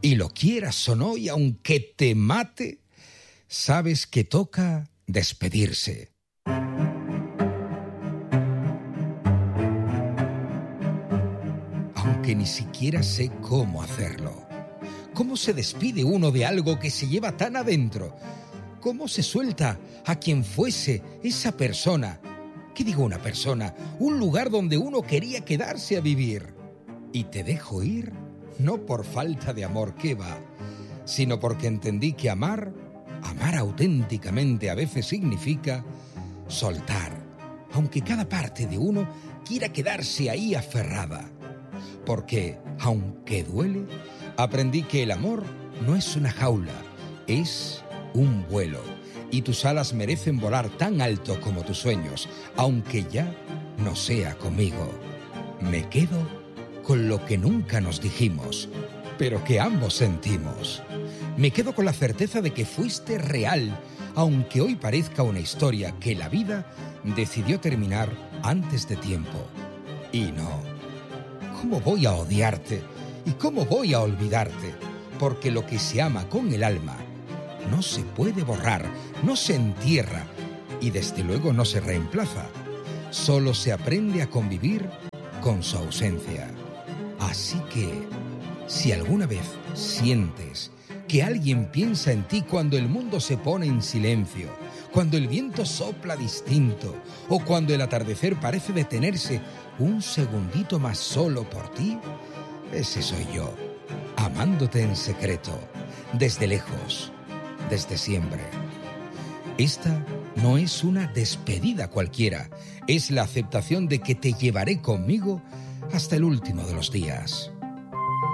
y lo quieras o no, y aunque te mate, sabes que toca despedirse. Aunque ni siquiera sé cómo hacerlo. ¿Cómo se despide uno de algo que se lleva tan adentro? ¿Cómo se suelta a quien fuese esa persona? ¿Qué digo una persona? Un lugar donde uno quería quedarse a vivir. ¿Y te dejo ir? No por falta de amor, ¿qué va? Sino porque entendí que amar auténticamente a veces significa soltar, aunque cada parte de uno quiera quedarse ahí aferrada. Porque, aunque duele, aprendí que el amor no es una jaula, es un vuelo. Y tus alas merecen volar tan alto como tus sueños, aunque ya no sea conmigo. Me quedo con lo que nunca nos dijimos, pero que ambos sentimos. Me quedo con la certeza de que fuiste real, aunque hoy parezca una historia que la vida decidió terminar antes de tiempo. Y no, ¿cómo voy a odiarte? ¿Y cómo voy a olvidarte? Porque lo que se ama con el alma no se puede borrar, no se entierra y desde luego no se reemplaza. Solo se aprende a convivir con su ausencia. Así que, si alguna vez sientes que alguien piensa en ti cuando el mundo se pone en silencio, cuando el viento sopla distinto o cuando el atardecer parece detenerse un segundito más solo por ti, ese soy yo, amándote en secreto, desde lejos, desde siempre. Esta no es una despedida cualquiera, es la aceptación de que te llevaré conmigo hasta el último de los días.